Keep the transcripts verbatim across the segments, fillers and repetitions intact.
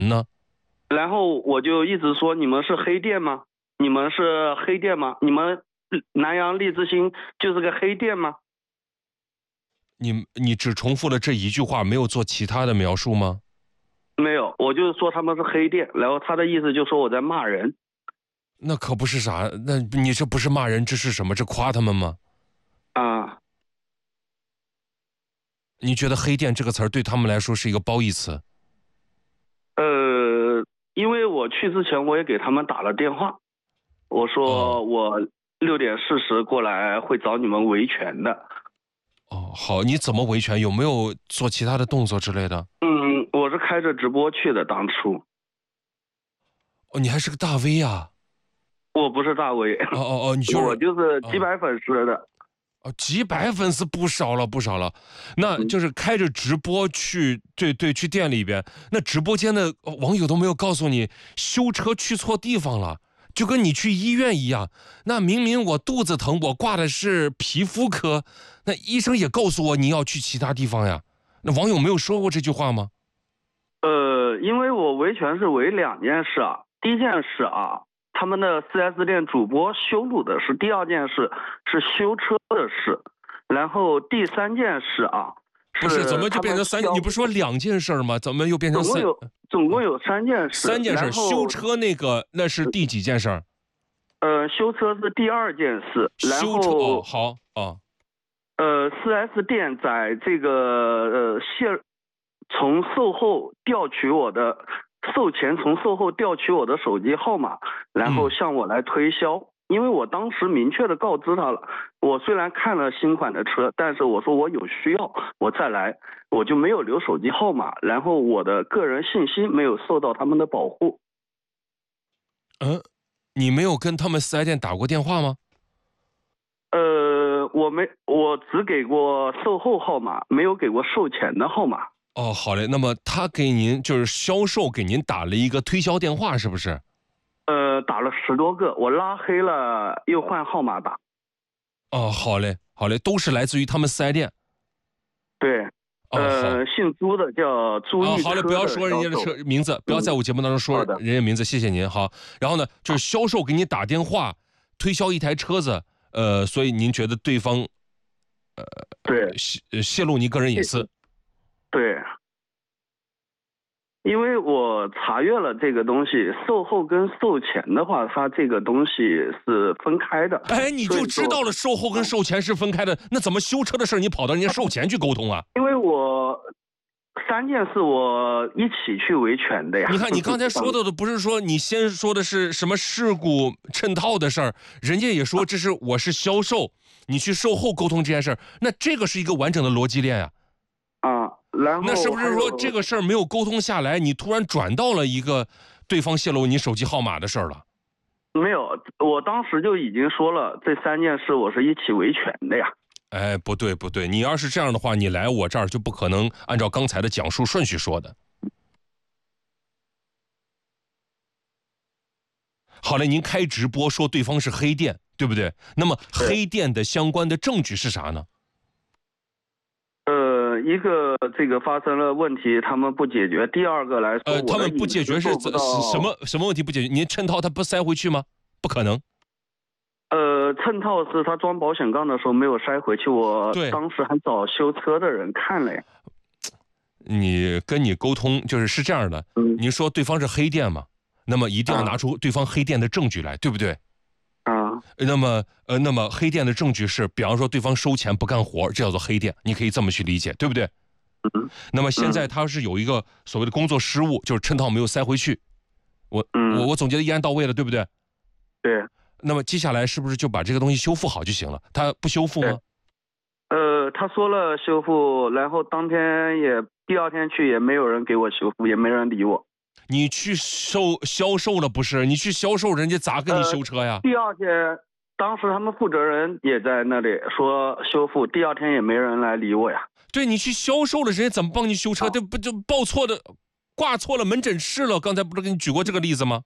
呢？ 然后我就一直说你们是黑店吗？你们是黑店吗？你们南阳利之星就是个黑店吗？ 你你只重复了这一句话，没有做其他的描述吗？ 没有，我就说他们是黑店，然后他的意思就说我在骂人。 那可不是啥，那你这不是骂人，这是什么？这夸他们吗？ 啊， 你觉得黑店这个词儿对他们来说是一个褒义词？ 呃，因为我去之前我也给他们打了电话，我说我六点四十过来会找你们维权的。 哦，好，你怎么维权？有没有做其他的动作之类的？ 嗯，我是开着直播去的，当初。 哦，你还是个大 V 啊！ 我不是大 V。 哦哦哦，你就是我就是几百粉丝的。 哦，几百粉丝不少了，不少了。那就是开着直播去，对对，去店里边，那直播间的网友都没有告诉你修车去错地方了，就跟你去医院一样。那明明我肚子疼，我挂的是皮肤科，那医生也告诉我你要去其他地方呀。那网友没有说过这句话吗？ 呃，因为我维权是维两件事啊。第一件事啊，他们的 四 S 店主播羞辱的事；第二件事是修车的事；然后第三件事啊， 不是怎么就变成三？你不是说两件事吗？怎么又变成三？ 总共有总共有三件事。 三件事，修车那个那是第几件事？ 呃，修车是第二件事。然后修车哦，好哦。 呃 ，四 S 店在这个呃卸从售后调取我的。售前从售后调取我的手机号码，然后向我来推销。嗯、因为我当时明确的告知他了，我虽然看了新款的车，但是我说我有需要我再来，我就没有留手机号码，然后我的个人信息没有受到他们的保护。 嗯，你没有跟他们四 S 店打过电话吗？ 呃，我没，我只给过售后号码，没有给过售前的号码。 哦，好嘞。那么他给您就是销售给您打了一个推销电话，是不是？ 呃，打了十多个，我拉黑了，又换号码打。 哦，好嘞，好嘞，都是来自于他们四 S 店。 对， 哦、 呃，姓朱的叫朱一车的销售。 哦，好嘞，不要说人家的车名字，不要在我节目当中说人家名字，谢谢您。好，然后呢，就是销售给你打电话推销一台车子，呃，所以您觉得对方，呃， 对， 泄泄露您个人隐私。 对，因为我查阅了这个东西，售后跟售前的话，它这个东西是分开的。 哎，你就知道了，售后跟售前是分开的，那怎么修车的事你跑到人家售前去沟通啊？ 因为我三件事我一起去维权的呀。 你看，你刚才说的不是说你先说的是什么事故衬套的事儿，人家也说这是我是销售，你去售后沟通这件事儿，那这个是一个完整的逻辑链呀。 啊，然后那是不是说这个事儿没有沟通下来，你突然转到了一个对方泄露你手机号码的事儿了？ 没有，我当时就已经说了，这三件事我是一起维权的呀。 哎，不对不对，你要是这样的话，你来我这儿就不可能按照刚才的讲述顺序说的。好嘞，您开直播说对方是黑店，对不对？那么黑店的相关的证据是啥呢？ 呃，一个这个发生了问题，他们不解决；第二个来说， 呃，他们不解决是什么什么问题不解决？您衬套他不塞回去吗？不可能。 呃，衬套是他装保险杠的时候没有塞回去，我当时还找修车的人看了呀。 你跟你沟通就是是这样的， 嗯、 你说对方是黑店嘛，那么一定要拿出对方黑店的证据来，对不对？ 啊， 那么呃，那么黑店的证据是，比方说对方收钱不干活，这叫做黑店，你可以这么去理解，对不对？ 嗯。 那么现在他是有一个所谓的工作失误，就是衬套没有塞回去，我、 嗯、 我我总结的一言到位了，对不对？ 对。 那么接下来是不是就把这个东西修复好就行了？他不修复吗？ 呃，他说了修复，然后当天也第二天去也没有人给我修复，也没人理我。 你去售销售了不是？你去销售，人家咋给你修车呀？ 呃、第二天，当时他们负责人也在那里说修复，第二天也没人来理我呀。 对，你去销售了，人家怎么帮你修车？这、啊、不就报错的，挂错了门诊室了？刚才不是给你举过这个例子吗？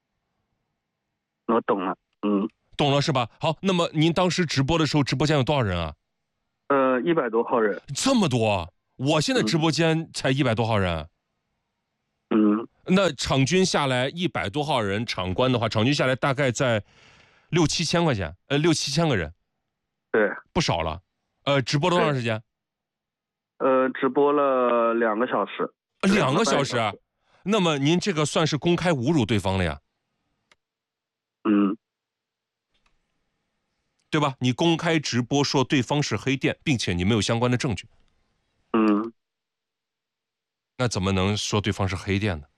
我懂了，嗯， 懂了是吧？好，那么您当时直播的时候，直播间有多少人啊？ 呃，一百多号人。 这么多？我现在直播间才一百多号人。 嗯， 那场均下来一百多号人，场观的话，场均下来大概在六七千块钱，呃，六七千个人， 对， 不少了。呃，直播多长时间？ 呃，直播了两个小时。 两个小时啊？那么您这个算是公开侮辱对方了呀？ 嗯， 对吧？你公开直播说对方是黑店，并且你没有相关的证据， 嗯， 那怎么能说对方是黑店呢？